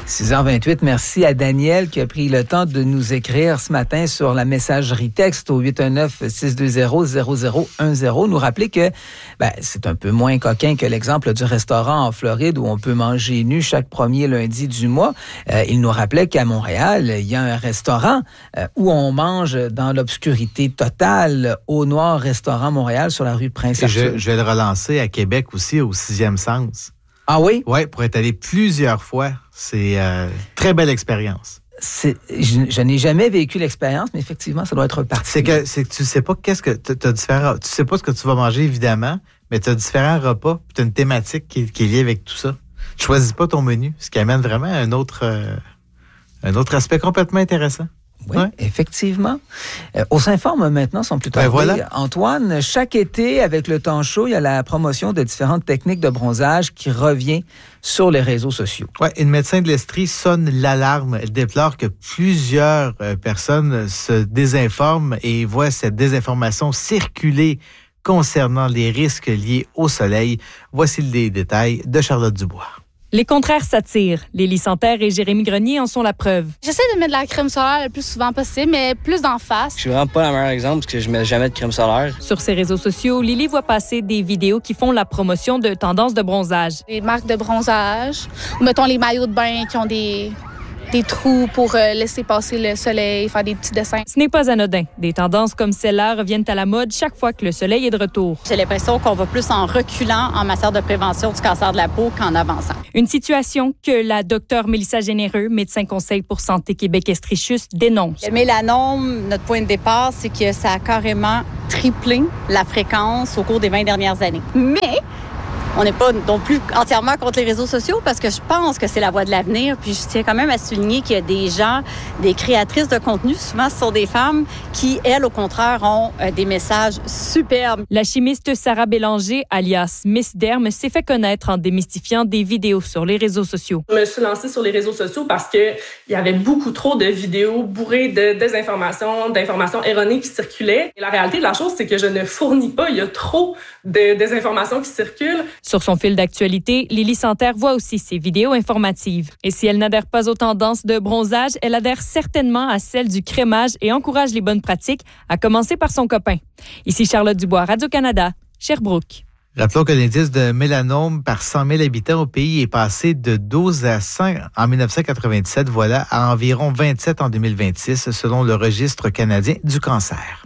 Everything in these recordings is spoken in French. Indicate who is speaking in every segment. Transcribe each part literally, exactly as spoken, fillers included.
Speaker 1: six heures vingt-huit, merci à Daniel qui a pris le temps de nous écrire ce matin sur la messagerie texte au huit un neuf, six deux zéro, zéro zéro un zéro. Nous rappeler que ben, c'est un peu moins coquin que l'exemple du restaurant en Floride où on peut manger nu chaque premier lundi du mois. Euh, il nous rappelait qu'à Montréal, il y a un restaurant euh, où on mange dans l'obscurité totale, au Noir Restaurant Montréal sur la rue Prince-Arthur.
Speaker 2: Je, je vais le relancer à Québec aussi, au Sixième Sens.
Speaker 1: Ah oui?
Speaker 2: Oui, pour être allé plusieurs fois. C'est euh, très belle expérience.
Speaker 1: C'est, je, je n'ai jamais vécu l'expérience, mais effectivement, ça doit être parti.
Speaker 2: C'est que, c'est que tu sais pas qu'est-ce que tu as différents. Tu sais pas ce que tu vas manger, évidemment, mais tu as différents repas, puis tu as une thématique qui, qui est liée avec tout ça. Tu choisis pas ton menu, ce qui amène vraiment un autre, euh, un autre aspect complètement intéressant.
Speaker 1: Oui,
Speaker 2: ouais.
Speaker 1: Effectivement. Euh, au Saint-Forme, maintenant, sont plutôt
Speaker 2: ben voilà.
Speaker 1: Antoine, chaque été, avec le temps chaud, il y a la promotion de différentes techniques de bronzage qui revient sur les réseaux sociaux.
Speaker 2: Oui, une médecin de l'Estrie sonne l'alarme. Elle déplore que plusieurs euh, personnes se désinforment et voient cette désinformation circuler concernant les risques liés au soleil. Voici les détails de Charlotte Dubois.
Speaker 3: Les contraires s'attirent. Lélie Santerre et Jérémy Grenier en sont la preuve.
Speaker 4: J'essaie de mettre de la crème solaire le plus souvent possible, mais plus d'en face.
Speaker 5: Je suis vraiment pas le meilleur exemple parce que je mets jamais de crème solaire.
Speaker 3: Sur ses réseaux sociaux, Lily voit passer des vidéos qui font la promotion de tendances de bronzage.
Speaker 4: Des marques de bronzage, ou mettons les maillots de bain qui ont des... des trous pour euh, laisser passer le soleil, faire des petits dessins.
Speaker 3: Ce n'est pas anodin. Des tendances comme celle-là reviennent à la mode chaque fois que le soleil est de retour.
Speaker 6: J'ai l'impression qu'on va plus en reculant en matière de prévention du cancer de la peau qu'en avançant.
Speaker 3: Une situation que la docteure Mélissa Généreux, médecin conseil pour Santé Québec-Estrichus, dénonce.
Speaker 6: Le mélanome, notre point de départ, c'est que ça a carrément triplé la fréquence au cours des vingt dernières années. Mais on n'est pas non plus entièrement contre les réseaux sociaux parce que je pense que c'est la voie de l'avenir. Puis je tiens quand même à souligner qu'il y a des gens, des créatrices de contenu, souvent ce sont des femmes qui, elles, au contraire, ont euh, des messages superbes.
Speaker 3: La chimiste Sarah Bélanger, alias Miss Derme, s'est fait connaître en démystifiant des vidéos sur les réseaux sociaux.
Speaker 7: Je me suis lancée sur les réseaux sociaux parce qu'il y avait beaucoup trop de vidéos bourrées de désinformation, d'informations erronées qui circulaient. Et la réalité de la chose, c'est que je ne fournis pas. Il y a trop de désinformations qui circulent.
Speaker 3: Sur son fil d'actualité, Lily Santerre voit aussi ses vidéos informatives. Et si elle n'adhère pas aux tendances de bronzage, elle adhère certainement à celles du crémage et encourage les bonnes pratiques, à commencer par son copain. Ici Charlotte Dubois, Radio-Canada, Sherbrooke.
Speaker 2: Rappelons que l'indice de mélanome par cent mille habitants au pays est passé de douze à cinq en dix-neuf cent quatre-vingt-dix-sept, voilà, à environ vingt-sept en deux mille vingt-six, selon le Registre canadien du cancer.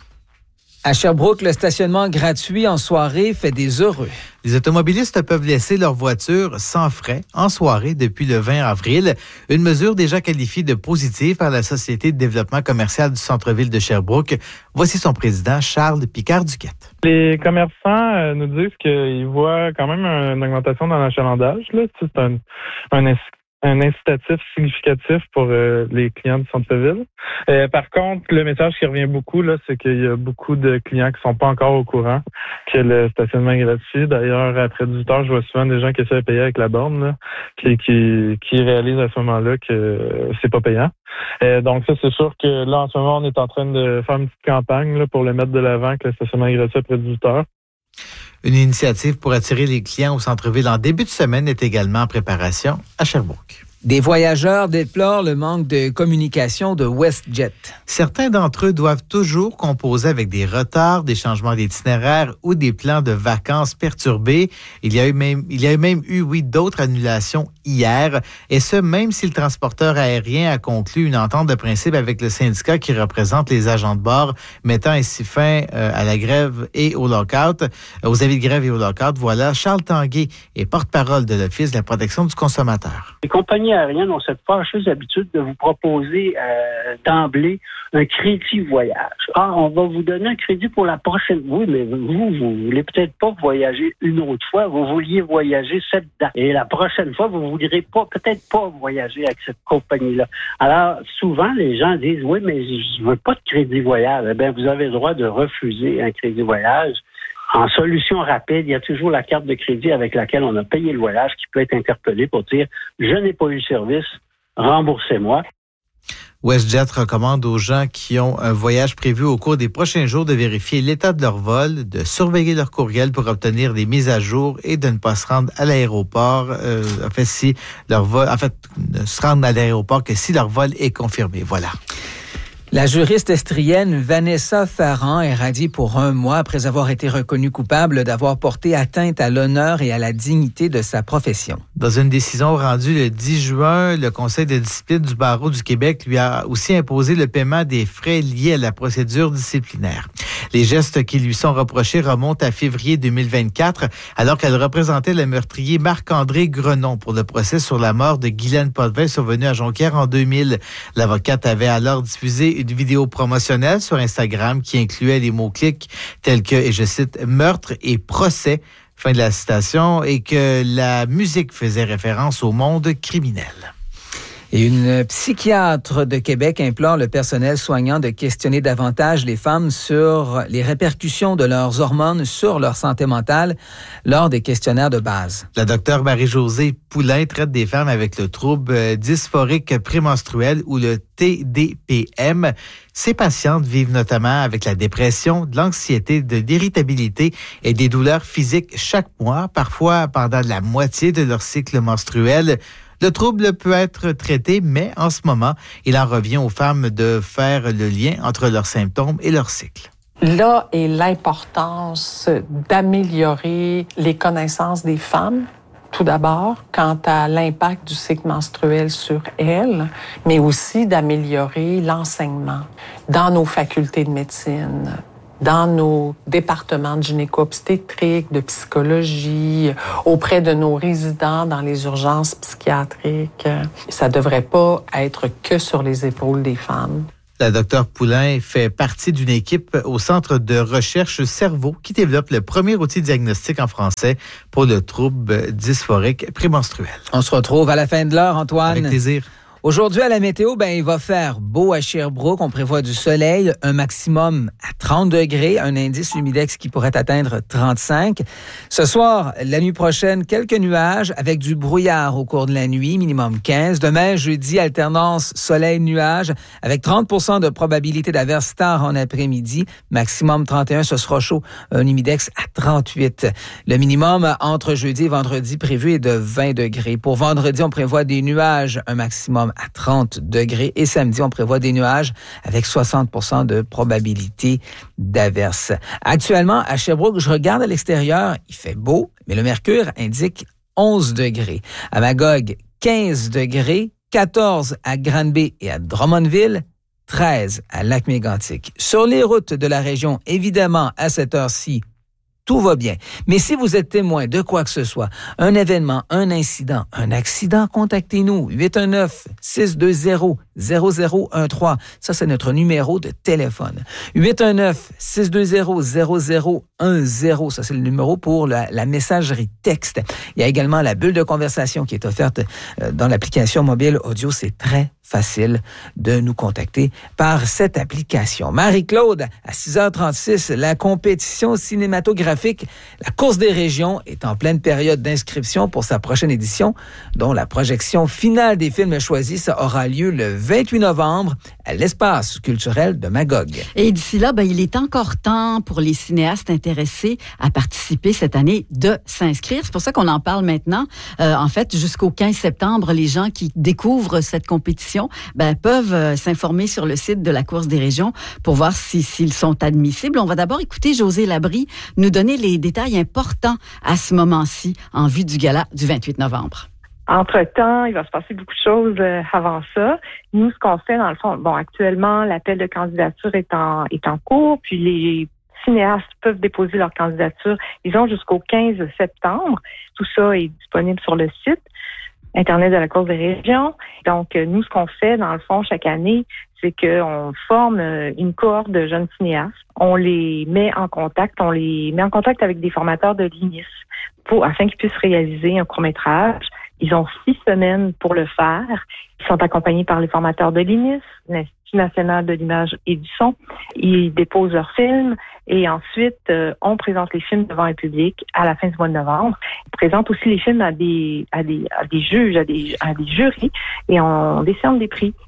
Speaker 1: À Sherbrooke, le stationnement gratuit en soirée fait des heureux.
Speaker 2: Les automobilistes peuvent laisser leur voiture sans frais en soirée depuis le vingt avril, une mesure déjà qualifiée de positive par la Société de développement commercial du centre-ville de Sherbrooke. Voici son président, Charles Picard-Duquette.
Speaker 8: Les commerçants euh, nous disent qu'ils voient quand même une augmentation dans l'achalandage. Là. C'est un, un un incitatif significatif pour euh, les clients du centre-ville. Euh, par contre, le message qui revient beaucoup, là, c'est qu'il y a beaucoup de clients qui sont pas encore au courant que le stationnement est gratuit. D'ailleurs, après dix-huit heures, je vois souvent des gens qui essaient de payer avec la borne, là, qui, qui, qui réalisent à ce moment-là que c'est pas payant. Euh, donc ça, c'est sûr que là, en ce moment, on est en train de faire une petite campagne là, pour le mettre de l'avant que le stationnement est gratuit après dix-huit heures.
Speaker 2: Une initiative pour attirer les clients au centre-ville en début de semaine est également en préparation à Sherbrooke.
Speaker 1: Des voyageurs déplorent le manque de communication de WestJet.
Speaker 2: Certains d'entre eux doivent toujours composer avec des retards, des changements d'itinéraire ou des plans de vacances perturbés. Il y a eu même, il y a même eu, oui, d'autres annulations hier. Et ce, même si le transporteur aérien a conclu une entente de principe avec le syndicat qui représente les agents de bord, mettant ainsi fin euh, à la grève et au lock-out, aux avis de grève et au lock-out. Voilà, Charles Tanguay est porte-parole de l'Office de la protection du consommateur.
Speaker 9: Les compagnies aériennes ont cette fâcheuse habitude de vous proposer euh, d'emblée un crédit voyage. Ah, on va vous donner un crédit pour la prochaine. Oui, mais vous, vous voulez peut-être pas voyager une autre fois. Vous vouliez voyager cette date. Et la prochaine fois, vous voudrez pas, peut-être pas voyager avec cette compagnie-là. Alors, souvent, les gens disent, oui, mais je veux pas de crédit voyage. Eh bien, vous avez le droit de refuser un crédit voyage. En solution rapide, il y a toujours la carte de crédit avec laquelle on a payé le voyage qui peut être interpellée pour dire « Je n'ai pas eu le service, remboursez-moi ».
Speaker 2: WestJet recommande aux gens qui ont un voyage prévu au cours des prochains jours de vérifier l'état de leur vol, de surveiller leur courriel pour obtenir des mises à jour et de ne pas se rendre à l'aéroport. Euh, en fait, si leur vol, en fait, ne se rendre à l'aéroport que si leur vol est confirmé. Voilà.
Speaker 1: La juriste estrienne Vanessa Farran est radiée pour un mois après avoir été reconnue coupable d'avoir porté atteinte à l'honneur et à la dignité de sa profession.
Speaker 2: Dans une décision rendue le dix juin, le Conseil de discipline du barreau du Québec lui a aussi imposé le paiement des frais liés à la procédure disciplinaire. Les gestes qui lui sont reprochés remontent à février deux mille vingt-quatre, alors qu'elle représentait le meurtrier Marc-André Grenon pour le procès sur la mort de Guylaine Potvin survenue à Jonquière en deux mille. L'avocate avait alors diffusé une vidéo promotionnelle sur Instagram qui incluait les mots-clics tels que, et je cite, « meurtre et procès », fin de la citation, et que la musique faisait référence au monde criminel.
Speaker 1: Et une psychiatre de Québec implore le personnel soignant de questionner davantage les femmes sur les répercussions de leurs hormones sur leur santé mentale lors des questionnaires de base.
Speaker 2: La docteure Marie-Josée Poulain traite des femmes avec le trouble dysphorique prémenstruel ou le T D P M. Ces patientes vivent notamment avec la dépression, de l'anxiété, de l'irritabilité et des douleurs physiques chaque mois, parfois pendant la moitié de leur cycle menstruel. Le trouble peut être traité, mais en ce moment, il en revient aux femmes de faire le lien entre leurs symptômes et leur cycle.
Speaker 10: Là est l'importance d'améliorer les connaissances des femmes, tout d'abord, quant à l'impact du cycle menstruel sur elles, mais aussi d'améliorer l'enseignement dans nos facultés de médecine, dans nos départements de gynéco-obstétrique, de psychologie, auprès de nos résidents dans les urgences psychiatriques. Ça ne devrait pas être que sur les épaules des femmes.
Speaker 2: La docteure Poulain fait partie d'une équipe au Centre de recherche Cerveau qui développe le premier outil diagnostique en français pour le trouble dysphorique prémenstruel.
Speaker 1: On se retrouve à la fin de l'heure, Antoine.
Speaker 2: Avec plaisir.
Speaker 1: Aujourd'hui, à la météo, ben, il va faire beau à Sherbrooke. On prévoit du soleil, un maximum à trente degrés, un indice humidex qui pourrait atteindre trente-cinq. Ce soir, la nuit prochaine, quelques nuages avec du brouillard au cours de la nuit, minimum quinze. Demain, jeudi, alternance soleil-nuage avec trente pour cent de probabilité d'averse tard en après-midi, maximum trente et un. Ce sera chaud, un humidex à trente-huit. Le minimum entre jeudi et vendredi prévu est de vingt degrés. Pour vendredi, on prévoit des nuages, un maximum à trente degrés. Et samedi, on prévoit des nuages avec soixante pour cent de probabilité d'averse. Actuellement, à Sherbrooke, je regarde à l'extérieur, il fait beau, mais le mercure indique onze degrés. À Magog, quinze degrés, quatorze à Granby et à Drummondville, treize à Lac-Mégantic. Sur les routes de la région, évidemment, à cette heure-ci, tout va bien. Mais si vous êtes témoin de quoi que ce soit, un événement, un incident, un accident, contactez-nous. huit un neuf, six deux zéro, zéro zéro un trois. Ça, c'est notre numéro de téléphone. huit un neuf, six deux zéro, zéro zéro un zéro. Ça, c'est le numéro pour la, la messagerie texte. Il y a également la bulle de conversation qui est offerte dans l'application mobile audio. C'est très facile de nous contacter par cette application. Marie-Claude, à six heures trente-six, la compétition cinématographique La Course des régions est en pleine période d'inscription pour sa prochaine édition, dont la projection finale des films choisis ça aura lieu le vingt-huit novembre à l'espace culturel de Magog.
Speaker 11: Et d'ici là, ben, il est encore temps pour les cinéastes intéressés à participer cette année de s'inscrire. C'est pour ça qu'on en parle maintenant. Euh, en fait, jusqu'au quinze septembre, les gens qui découvrent cette compétition ben, peuvent euh, s'informer sur le site de la Course des régions pour voir si, s'ils sont admissibles. On va d'abord écouter José Labrie nous donner les détails importants à ce moment-ci en vue du gala du vingt-huit novembre.
Speaker 12: Entre-temps, il va se passer beaucoup de choses euh, avant ça. Nous, ce qu'on fait, dans le fond, bon, actuellement, l'appel de candidature est en, est en cours, puis les cinéastes peuvent déposer leur candidature. Ils ont jusqu'au quinze septembre. Tout ça est disponible sur le site Internet de la Course des régions. Donc, nous, ce qu'on fait, dans le fond, chaque année, c'est qu'on forme une cohorte de jeunes cinéastes. On les met en contact, on les met en contact avec des formateurs de l'I N I S pour, afin qu'ils puissent réaliser un court-métrage. Ils ont six semaines pour le faire. Ils sont accompagnés par les formateurs de l'I N I S, l'Institut national de l'image et du son. Ils déposent leurs films et ensuite, euh, on présente les films devant un public à la fin du mois de novembre. On présente aussi les films à des, à des, à des juges, à des, à des jurys et on décerne des prix.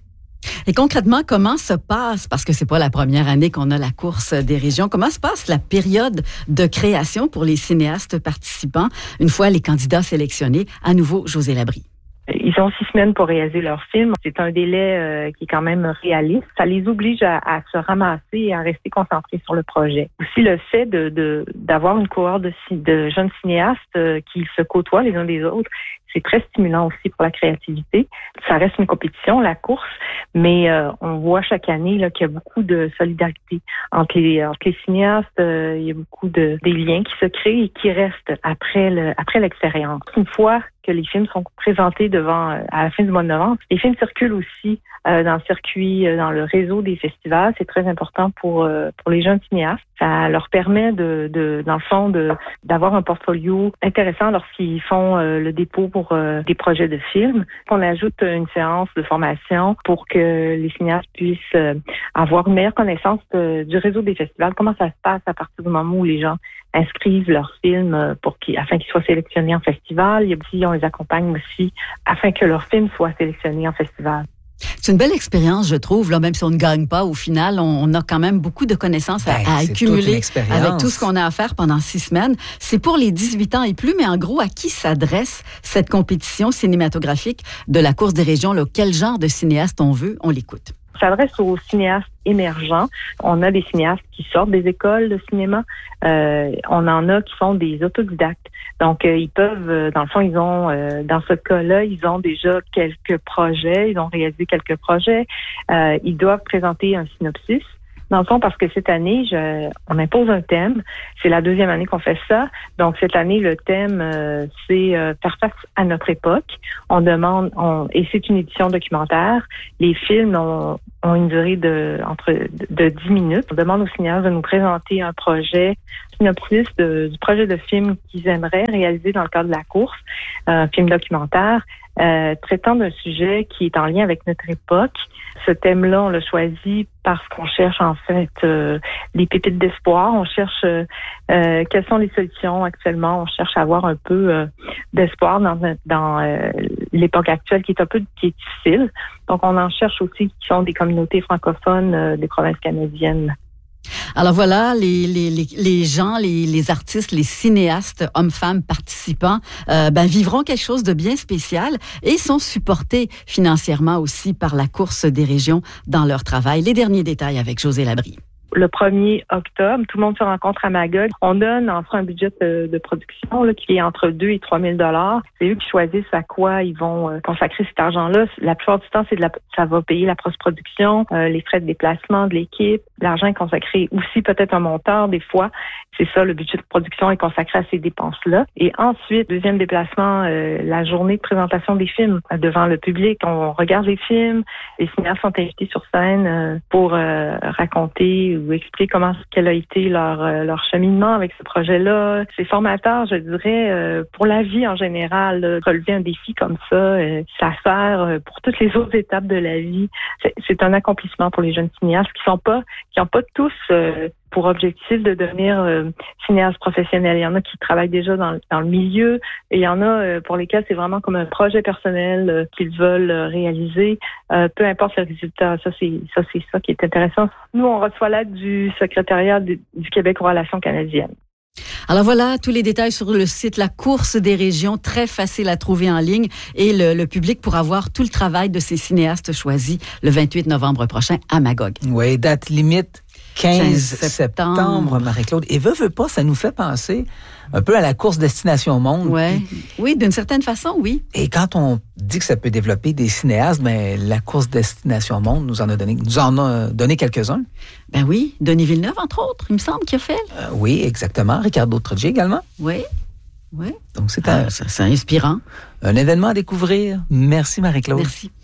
Speaker 11: Et concrètement, comment se passe, parce que c'est pas la première année qu'on a la course des régions, comment se passe la période de création pour les cinéastes participants une fois les candidats sélectionnés? À nouveau, José Labrie.
Speaker 12: Ils ont six semaines pour réaliser leur film. C'est un délai euh, qui est quand même réaliste. Ça les oblige à, à se ramasser et à rester concentrés sur le projet. Aussi, le fait de, de d'avoir une cohorte de, de jeunes cinéastes euh, qui se côtoient les uns des autres, c'est très stimulant aussi pour la créativité. Ça reste une compétition, la course, mais euh, on voit chaque année là, qu'il y a beaucoup de solidarité entre les, entre les cinéastes. Euh, il y a beaucoup de des liens qui se créent et qui restent après le après l'expérience. Une fois que les films sont présentés devant euh, à la fin du mois de novembre, les films circulent aussi euh, dans le circuit, euh, dans le réseau des festivals. C'est très important pour euh, pour les jeunes cinéastes. Ça leur permet de, de dans le fond de d'avoir un portfolio intéressant lorsqu'ils font euh, le dépôt pour euh, des projets de films. On ajoute une séance de formation pour que les cinéastes puissent euh, avoir une meilleure connaissance de, du réseau des festivals. Comment ça se passe à partir du moment où les gens inscrivent leurs films pour qu'ils, afin qu'ils soient sélectionnés en festival. Il y a aussi, on les accompagne aussi afin que leurs films soient sélectionnés en festival.
Speaker 11: C'est une belle expérience, je trouve. Là, même si on ne gagne pas, au final, on, on a quand même beaucoup de connaissances à,
Speaker 1: ben,
Speaker 11: à accumuler avec tout ce qu'on a à faire pendant six semaines. C'est pour les dix-huit ans et plus, mais en gros, à qui s'adresse cette compétition cinématographique de la course des régions? Là, quel genre de cinéaste on veut? On l'écoute.
Speaker 12: Ça s'adresse aux cinéastes émergents. On a des cinéastes qui sortent des écoles de cinéma. Euh, on en a qui sont des autodidactes. Donc, euh, ils peuvent, euh, dans le fond, ils ont, euh, dans ce cas-là, ils ont déjà quelques projets. Ils ont réalisé quelques projets. Euh, ils doivent présenter un synopsis. Dans le fond, parce que cette année, je, on impose un thème. C'est la deuxième année qu'on fait ça. Donc, cette année, le thème, euh, c'est euh, faire face à notre époque. On demande, on, et c'est une édition documentaire. Les films ont, ont une durée de entre de, de dix minutes. On demande aux cinéastes de nous présenter un projet, synopsis de, du projet de film qu'ils aimeraient réaliser dans le cadre de la course, un film documentaire. Euh, traitant d'un sujet qui est en lien avec notre époque. Ce thème-là, on l'a choisi parce qu'on cherche en fait euh, les pépites d'espoir. On cherche euh, euh, quelles sont les solutions actuellement. On cherche à avoir un peu euh, d'espoir dans, dans euh, l'époque actuelle qui est un peu qui est difficile. Donc, on en cherche aussi qui sont des communautés francophones euh, des provinces canadiennes.
Speaker 11: Alors voilà, les, les, les, les gens, les, les artistes, les cinéastes, hommes-femmes participants, euh, ben, vivront quelque chose de bien spécial et sont supportés financièrement aussi par la course des régions dans leur travail. Les derniers détails avec José Labrie.
Speaker 12: Le premier octobre, tout le monde se rencontre à Magog. On donne enfin un budget de, de production là, qui est entre deux et trois mille dollars. C'est eux qui choisissent à quoi ils vont euh, consacrer cet argent-là. La plupart du temps, c'est de la, ça va payer la post-production, euh, les frais de déplacement de l'équipe. L'argent est consacré aussi peut-être un monteur des fois. C'est ça, le budget de production est consacré à ces dépenses-là. Et ensuite, deuxième déplacement, euh, la journée de présentation des films devant le public. On regarde les films, les cinéastes sont invités sur scène euh, pour euh, raconter ou expliquer comment quel a été leur euh, leur cheminement avec ce projet-là. C'est formateur, je dirais, euh, pour la vie en général. Là, relever un défi comme ça, euh, ça sert euh, pour toutes les autres étapes de la vie. C'est, c'est un accomplissement pour les jeunes cinéastes qui sont pas, qui n'ont pas tous euh, pour objectif de devenir euh, cinéaste professionnel. Il y en a qui travaillent déjà dans, dans le milieu et il y en a euh, pour lesquels c'est vraiment comme un projet personnel euh, qu'ils veulent euh, réaliser. Euh, peu importe le résultat, ça c'est ça c'est ça qui est intéressant. Nous, on reçoit l'aide du secrétariat du, du Québec aux relations canadiennes.
Speaker 11: Alors voilà, tous les détails sur le site La Course des régions, très facile à trouver en ligne et le, le public pourra voir tout le travail de ces cinéastes choisis le vingt-huit novembre prochain à Magog.
Speaker 1: Oui, date limite quinze septembre,
Speaker 11: septembre,
Speaker 1: Marie-Claude. Et veut, veut pas, ça nous fait penser un peu à la course Destination Monde.
Speaker 11: Ouais.
Speaker 1: Puis,
Speaker 11: oui, d'une certaine façon, oui.
Speaker 1: et quand on dit que ça peut développer des cinéastes, ben, la course Destination Monde nous en a donné, nous en a donné quelques-uns.
Speaker 11: Ben oui, Denis Villeneuve, entre autres, il me semble qu'il a fait.
Speaker 1: Euh, oui, exactement. Ricardo Troggi également.
Speaker 11: Oui, oui.
Speaker 1: Donc, c'est
Speaker 11: Ah,
Speaker 1: un,
Speaker 11: c'est inspirant.
Speaker 1: un événement à découvrir. Merci, Marie-Claude.
Speaker 11: Merci.